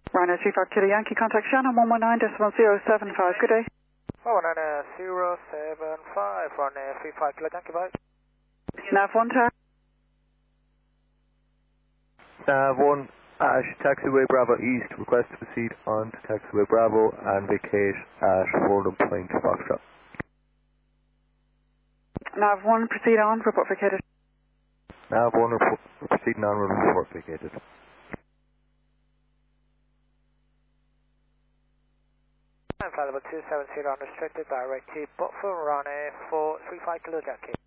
Ryanair 35 Kilo Yankee, contact Shannon 119.075. Good day. 119.075, Ryanair 35 Kilo Yankee, bye. Nav 1 tar. Nav 1, Ash, taxiway Bravo East, request to proceed on to taxiway Bravo and vacate at Fordham Point, Foxtrot. Nav 1, proceed on, report vacated. Nav 1, proceeding on, report vacated. Available 270 unrestricted, direct to Botford, Ryanair 435 Kilo Yankee.